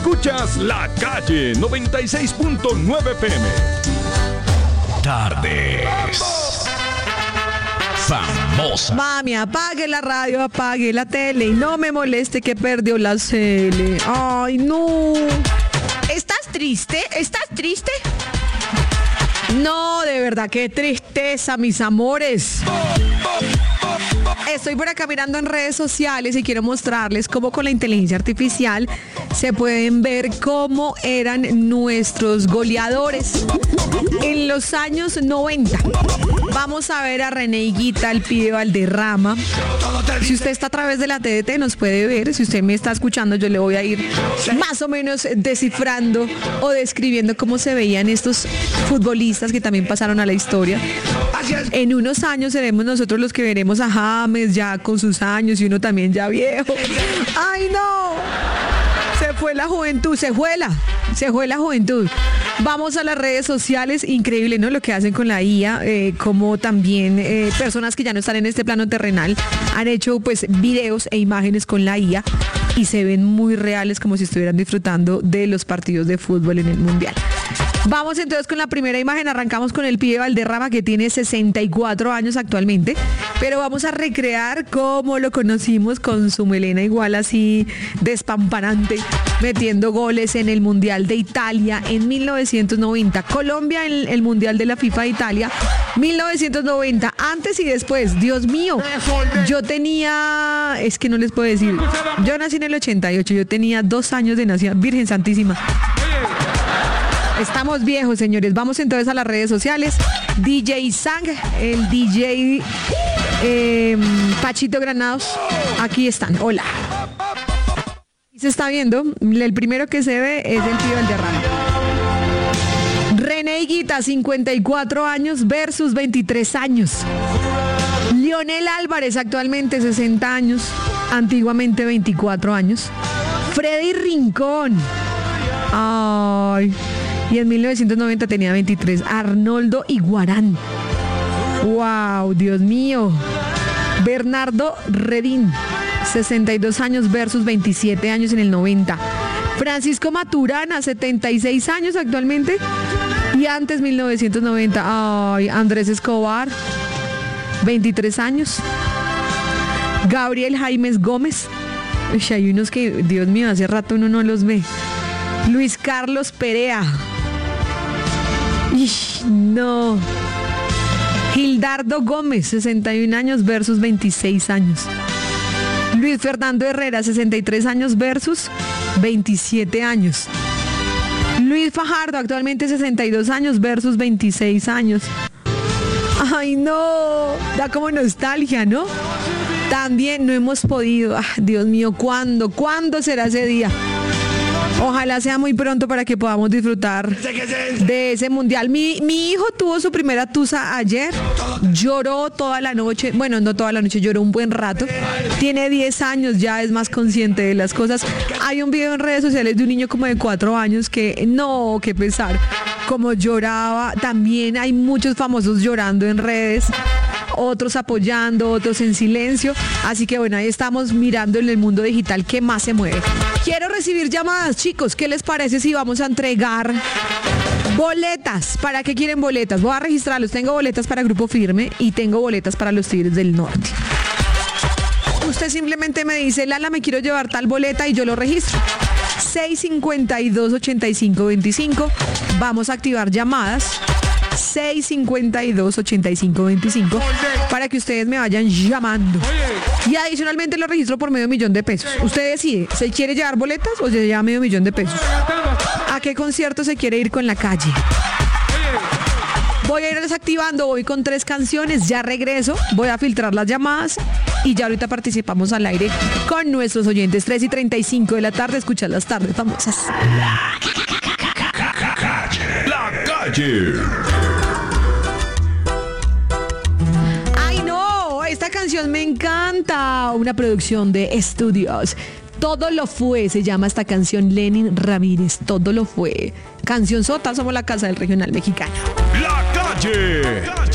Escuchas La Calle 96.9 PM. Tardes famosas. Mami, apague la radio, apague la tele y no me moleste que perdió la Cele. Ay, no. ¿Estás triste? ¿Estás triste? No, de verdad, qué tristeza, mis amores. Estoy por acá mirando en redes sociales y quiero mostrarles cómo con la inteligencia artificial se pueden ver cómo eran nuestros goleadores en los años 90. Vamos a ver a René Higuita, el pibe Valderrama. Si usted está a través de la TDT nos puede ver. Si usted me está escuchando, yo le voy a ir más o menos descifrando o describiendo cómo se veían estos futbolistas que también pasaron a la historia. En unos años seremos nosotros los que veremos a James ya con sus años y uno también ya viejo. ¡Ay, no! Se fue la juventud, se fue la juventud. Vamos a las redes sociales, increíble, ¿no? Lo que hacen con la IA, como también personas que ya no están en este plano terrenal han hecho pues videos e imágenes con la IA y se ven muy reales, como si estuvieran disfrutando de los partidos de fútbol en el Mundial. Vamos entonces con la primera imagen, arrancamos con el pibe Valderrama que tiene 64 años actualmente, pero vamos a recrear cómo lo conocimos con su melena igual así despampanante, metiendo goles en el Mundial de Italia en 1990, Colombia en el Mundial de la FIFA de Italia, 1990, antes y después, Dios mío, yo tenía, es que no les puedo decir, yo nací en el 88, yo tenía 2 años de nacida, Virgen Santísima. Estamos viejos, señores. Vamos entonces a las redes sociales. DJ Sang, el DJ Pachito Granados. Aquí están. Hola. Se está viendo. El primero que se ve es el tío Valderrama. René Higuita, 54 años versus 23 años. Lionel Álvarez, actualmente 60 años. Antiguamente 24 años. Freddy Rincón. Ay... Y en 1990 tenía 23. Arnoldo Iguarán. ¡Wow! Dios mío. Bernardo Redín. 62 años versus 27 años en el 90. Francisco Maturana, 76 años actualmente. Y antes 1990. ¡Ay! Andrés Escobar. 23 años. Gabriel Jaimes Gómez. Uy, hay unos que, Dios mío, hace rato uno no los ve. Luis Carlos Perea. No. Gildardo Gómez, 61 años versus 26 años. Luis Fernando Herrera, 63 años versus 27 años. Luis Fajardo, actualmente 62 años versus 26 años. Ay, no. Da como nostalgia, ¿no? También no hemos podido. Dios mío, ¿cuándo? ¿Cuándo será ese día? Ojalá sea muy pronto para que podamos disfrutar de ese mundial. Mi hijo tuvo su primera tusa ayer, lloró toda la noche, bueno, no toda la noche, lloró un buen rato. Tiene 10 años, ya es más consciente de las cosas. Hay un video en redes sociales de un niño como de 4 años que, no, qué pesar, como lloraba. También hay muchos famosos llorando en redes, otros apoyando, otros en silencio. Así que bueno, ahí estamos mirando en el mundo digital qué más se mueve. Quiero recibir llamadas, chicos. ¿Qué les parece si vamos a entregar boletas? ¿Para qué quieren boletas? Voy a registrarlos. Tengo boletas para Grupo Firme y tengo boletas para los Tigres del Norte. Usted simplemente me dice, Lala, me quiero llevar tal boleta y yo lo registro. 652-8525. Vamos a activar llamadas. 652-8525 para que ustedes me vayan llamando. Y adicionalmente lo registro por $500,000 de pesos. Usted decide, ¿se quiere llevar boletas o se lleva $500,000 de pesos? ¿A qué concierto se quiere ir con La Calle? Voy a ir desactivando, voy con 3 canciones, ya regreso, voy a filtrar las llamadas y ya ahorita participamos al aire con nuestros oyentes. 3:35 de la tarde, escuchas las tardes famosas. La Calle. Esta canción me encanta, una producción de estudios. Todo lo fue, se llama esta canción. Lenin Ramírez, Todo lo fue. Canción sota, somos la casa del regional mexicano. La Calle.